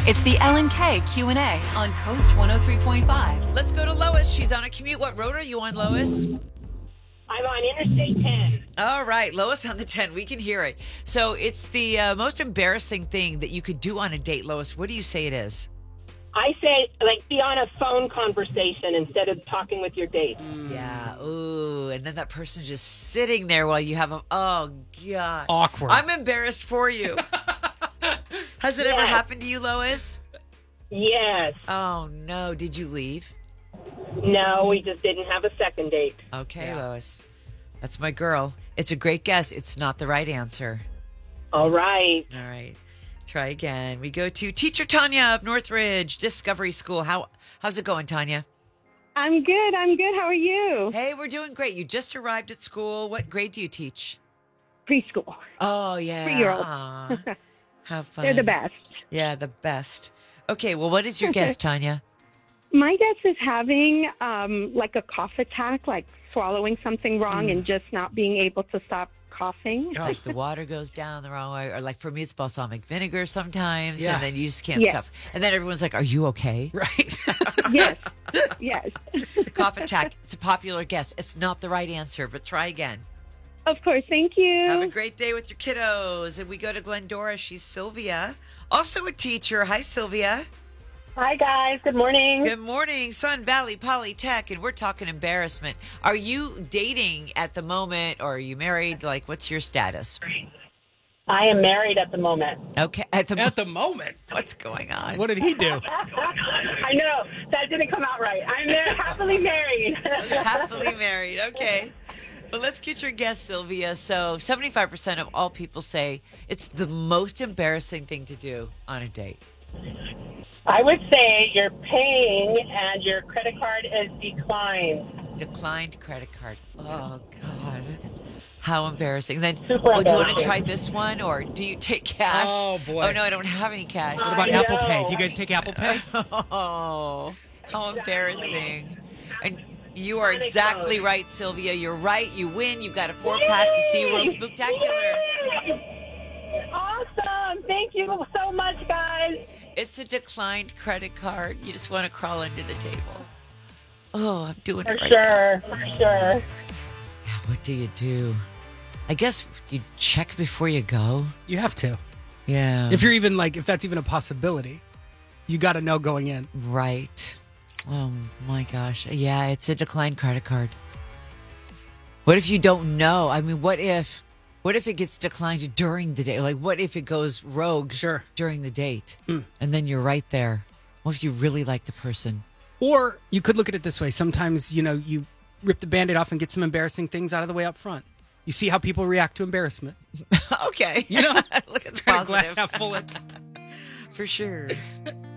It's the Ellen K Q&A on Coast 103.5. Let's go to Lois. She's on a commute. What road are you on, Lois? I'm on Interstate 10. All right, Lois on the 10. We can hear it. So it's the most embarrassing thing that you could do on a date, Lois. What do you say it is? I say, be on a phone conversation instead of talking with your date. Yeah. Ooh. And then that person just sitting there while you have a... Oh, God. Awkward. I'm embarrassed for you. Has it ever happened to you, Lois? Yes. Oh, no. Did you leave? No, we just didn't have a second date. Okay, Lois. That's my girl. It's a great guess. It's not the right answer. All right. All right. Try again. We go to Teacher Tanya of Northridge Discovery School. How's it going, Tanya? I'm good. How are you? Hey, we're doing great. You just arrived at school. What grade do you teach? Preschool. Oh, yeah. 3-year-old. Aw. Have fun. They're the best. Yeah, the best. Okay, well, what is your guess, Tanya? My guess is having a cough attack, like swallowing something wrong and just not being able to stop coughing. Like the water goes down the wrong way, or like for me, it's balsamic vinegar sometimes, Yeah. and then you just can't stop. And then everyone's like, "Are you okay?" Right. Yes. Yes. Cough attack. It's a popular guess. It's not the right answer, but try again. Of course. Thank you. Have a great day with your kiddos. And we go to Glendora. She's Sylvia, also a teacher. Hi, Sylvia. Hi, guys. Good morning. Good morning, Sun Valley Polytech, and we're talking embarrassment. Are you dating at the moment, or are you married? Like, what's your status? I am married at the moment. Okay, At the moment. what's going on? What did he do? I know. That didn't come out right. I'm happily married. Happily married. Okay. Well, let's get your guess, Sylvia. So 75% of all people say it's the most embarrassing thing to do on a date. I would say you're paying and your credit card is declined. Declined credit card. Oh, God. How embarrassing. Then, Super do you want to embarrassing. try this one, or do you take cash? Oh, boy. Oh, no, I don't have any cash. What about I Apple know. Pay? Do you guys take Apple Pay? Oh, how embarrassing. And you are exactly right, Sylvia. You're right. You win. You got a 4-pack to SeaWorld Spooktacular. Awesome. Thank you so much, guys. It's a declined credit card. You just want to crawl under the table. Oh, I'm doing For it right sure. For sure. now. What do you do? I guess you check before you go. You have to. Yeah. If you're even if that's even a possibility, you got to know going in. Right. Oh, my gosh. Yeah, it's a declined credit card. What if you don't know? I mean, what if it gets declined during the day? Like, what if it goes rogue during the date? And then you're right there. What if you really like the person? Or you could look at it this way. Sometimes, you rip the Band-Aid off and get some embarrassing things out of the way up front. You see how people react to embarrassment. Okay. You know? Look at the Trying to glass positive. half full. For sure.